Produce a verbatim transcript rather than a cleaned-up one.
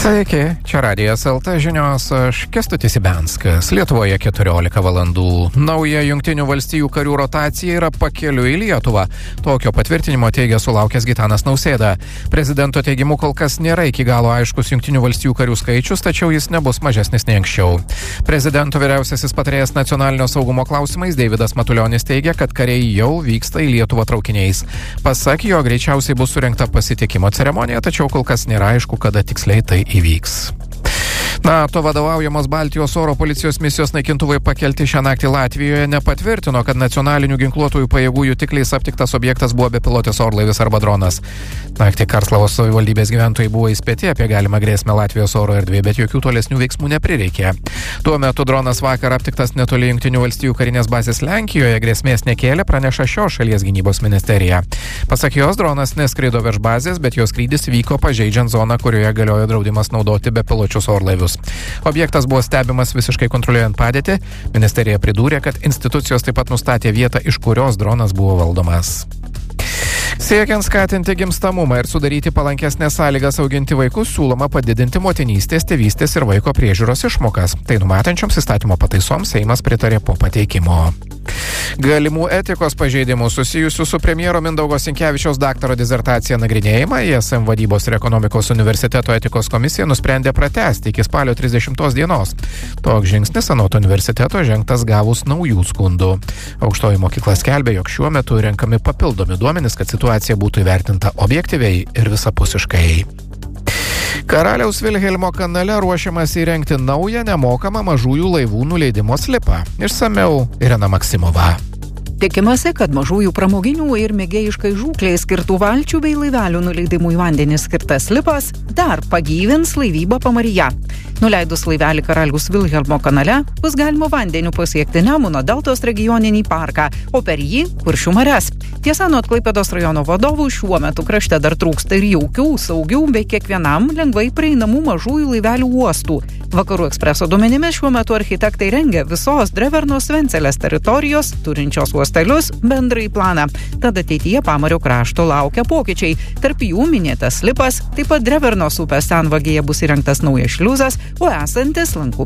Sveiki, čia Radijas L T žinios, aš Kęstutis Ibenskas. Lietuvoje keturiolika valandų. Nauja Jungtinių valstijų karių rotacija yra pakeliui į Lietuvą. Tokio patvirtinimo teigia sulaukęs Gitanas Nausėda. Prezidento teigimu kol kas nėra iki galo aiškus Jungtinių valstijų karių skaičius, tačiau jis nebus mažesnis nei anksčiau. Prezidento vyriausiasis patarėjas nacionalinio saugumo klausimais Deividas Matulionis teigia, kad kariai jau vyksta į Lietuvą traukiniais. Pasak jo, greičiausiai bus surengta pasitikimo ceremonija, tačiau kol kas nėra aišku, kada tiksliai tai įvyks. NATO vadovaujamos Baltijos oro policijos misijos naikintuvai pakelti šią naktį Latvijoje nepatvirtino, kad nacionalinių ginkluotųjų pajėgų jutikliais aptiktas objektas buvo bepilotis orlaivis arba dronas. Naktį Karlslavos savivaldybės gyventojai buvo įspėti apie galimą grėsmę Latvijos oro erdvėje, bet jokių tolesnių veiksmų neprireikė. Tuo metu dronas vakar aptiktas netoli Jungtinių valstijų karinės bazės Lenkijoje, grėsmės nekėlė, praneša šios šalies gynybos ministerija. Pasak jos, dronas neskraido virš bazės, bet jos skrydis vyko pažeidžiant zoną, kurioje galiojo draudimas naudoti bepiločius orlaivius. Objektas buvo stebimas visiškai kontroliuojant padėtį. Ministerija pridūrė, kad institucijos taip pat nustatė vietą, iš kurios dronas buvo valdomas. Siekiant skatinti gimstamumą ir sudaryti palankesnės sąlygas auginti vaikus, siūloma padidinti motinystės, tėvystės ir vaiko priežiūros išmokas. Tai numatančioms įstatymo pataisoms Seimas pritarė po pateikimo. Galimų etikos pažeidimų susijusių su premjero Mindaugo Sinkevičiaus daktaro disertacija nagrinėjimą I S M Vadybos ir ekonomikos universiteto etikos komisija nusprendė pratęsti iki spalio trisdešimtos dienos. Toks žingsnis anot universiteto žengtas gavus naujų skundų. Aukštoji mokykla skelbė, jog šiuo metu renkami papildomi duomenys, kad situacija būtų įvertinta objektyviai ir visapusiškai. Karaliaus Vilhelmo kanale ruošiamas įrengti naują nemokamą mažųjų laivų nuleidimo slipą. Išsamiau Irena Maksimova. Tikimasi, kad mažųjų pramoginių ir mėgėjiškai žūklei skirtų valčių bei laivelių nuleidimų į vandenį skirtas slipas dar pagyvins laivybą pamaryje. Nuleidus laivelį Karaliaus Vilhelmo kanale bus galima vandeniu pasiekti Nemuno deltos regioninį parką, o per jį Kuršių marias. Tiesa, nuo Klaipėdos rajono vadovų šiuo metu krašte dar trūksta ir jaukių, saugių bei kiekvienam lengvai prieinamų mažųjų laivelių uostų. Vakarų ekspreso duomenimis šiuo metu architektai rengia visos Drevernos Vencelės teritorijos, turinčios uostelius, bendrai planą. Tad ateityje Pamario krašto laukia pokyčiai. Tarp jų minėtas slipas, taip pat Drevernos upės senvagėje bus įrengtas naujas šliuzas, o esantis Lankų